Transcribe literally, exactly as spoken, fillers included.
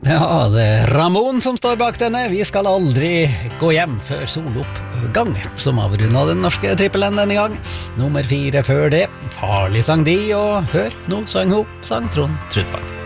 Ja, det er Ramon som står bak denne. Vi skal aldri gå hjem før soloppgang, som avrundet den norske trippelen denne gang. Nummer fire før det, Farlig sang de, og hør, nå sang hun, sang Trond Trudvang.